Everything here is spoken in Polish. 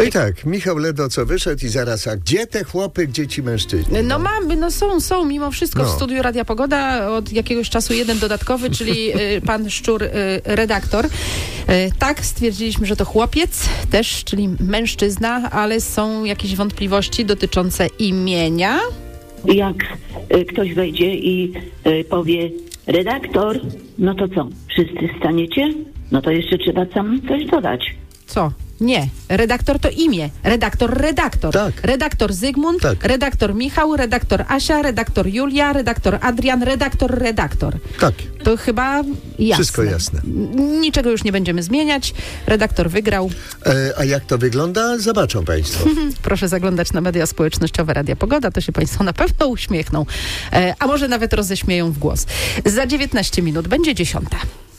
No i tak, Michał ledwo co wyszedł i zaraz, a gdzie te chłopy, gdzie ci mężczyźni? No mamy, no są mimo wszystko w studiu Radia Pogoda od jakiegoś czasu jeden dodatkowy, czyli pan Szczur, redaktor. Tak, stwierdziliśmy, że to chłopiec też, czyli mężczyzna, ale są jakieś wątpliwości dotyczące imienia. Jak ktoś wejdzie i powie redaktor, no to co? Wszyscy staniecie? No to jeszcze trzeba tam coś dodać. Co? Nie. Redaktor to imię. Redaktor. Tak. Redaktor Zygmunt, tak. Redaktor Michał, redaktor Asia, redaktor Julia, redaktor Adrian, redaktor. Tak. To chyba jasne. Wszystko jasne. Niczego już nie będziemy zmieniać. Redaktor wygrał. A jak to wygląda? Zobaczą państwo. Proszę zaglądać na media społecznościowe Radia Pogoda, to się państwo na pewno uśmiechną. A może nawet roześmieją w głos. Za 19 minut będzie 10.